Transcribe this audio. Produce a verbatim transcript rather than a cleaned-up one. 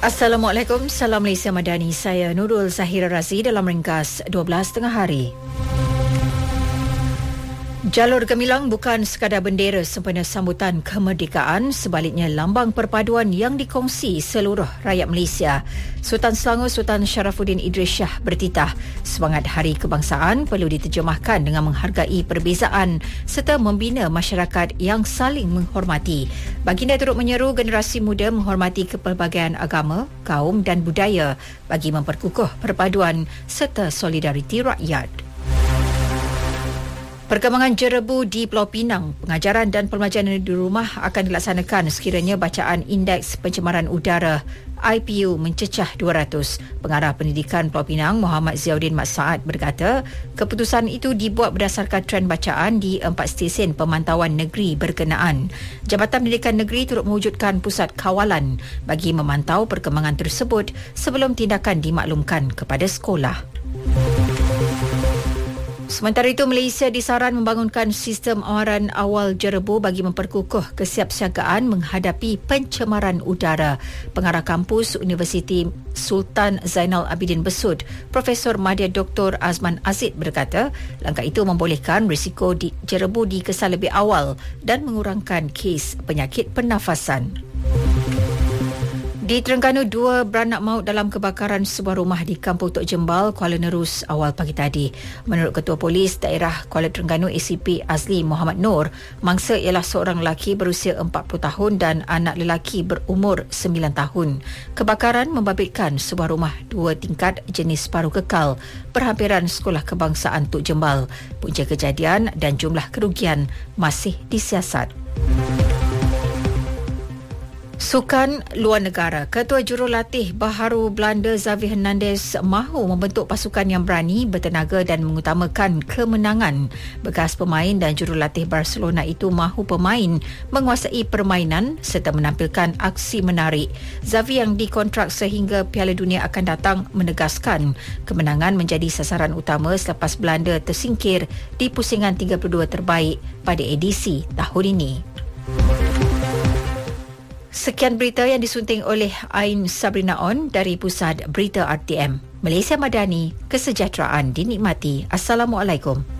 Assalamualaikum, Salam Malaysia Madani. Saya Nurul Zahira Razi dalam ringkas dua belas tengah hari. Jalur Gemilang bukan sekadar bendera sempena sambutan kemerdekaan, sebaliknya lambang perpaduan yang dikongsi seluruh rakyat Malaysia. Sultan Selangor Sultan Sharafuddin Idris Shah bertitah, semangat Hari Kebangsaan perlu diterjemahkan dengan menghargai perbezaan serta membina masyarakat yang saling menghormati. Baginda turut menyeru generasi muda menghormati kepelbagaian agama, kaum dan budaya bagi memperkukuh perpaduan serta solidariti rakyat. Perkembangan jerebu di Pulau Pinang, pengajaran dan pembelajaran di rumah akan dilaksanakan sekiranya bacaan Indeks Pencemaran Udara I P U mencecah dua ratus. Pengarah Pendidikan Pulau Pinang, Muhammad Ziauddin Mat Saad berkata, keputusan itu dibuat berdasarkan trend bacaan di empat stesen pemantauan negeri berkenaan. Jabatan Pendidikan Negeri turut mewujudkan pusat kawalan bagi memantau perkembangan tersebut sebelum tindakan dimaklumkan kepada sekolah. Sementara itu, Malaysia disaran membangunkan sistem awaran awal jerebu bagi memperkukuh kesiapsiagaan menghadapi pencemaran udara. Pengarah kampus Universiti Sultan Zainal Abidin Besut, Profesor Madya Doktor Azman Azid berkata, langkah itu membolehkan risiko di jerebu dikesan lebih awal dan mengurangkan kes penyakit pernafasan. Di Terengganu, dua beranak maut dalam kebakaran sebuah rumah di Kampung Tok Jembal, Kuala Nerus awal pagi tadi. Menurut Ketua Polis Daerah Kuala Terengganu A C P Azli Muhammad Noor, mangsa ialah seorang lelaki berusia empat puluh tahun dan anak lelaki berumur sembilan tahun. Kebakaran membabitkan sebuah rumah dua tingkat jenis paruh kekal berhampiran Sekolah Kebangsaan Tok Jembal. Punca kejadian dan jumlah kerugian masih disiasat. Sukan luar negara. Ketua Jurulatih Baharu Belanda Xavi Hernandez mahu membentuk pasukan yang berani, bertenaga dan mengutamakan kemenangan. Bekas pemain dan jurulatih Barcelona itu mahu pemain menguasai permainan serta menampilkan aksi menarik. Xavi yang dikontrak sehingga Piala Dunia akan datang menegaskan kemenangan menjadi sasaran utama selepas Belanda tersingkir di pusingan tiga puluh dua terbaik pada edisi tahun ini. Sekian berita yang disunting oleh Ain Sabrina On dari Pusat Berita R T M. Malaysia Madani, kesejahteraan dinikmati. Assalamualaikum.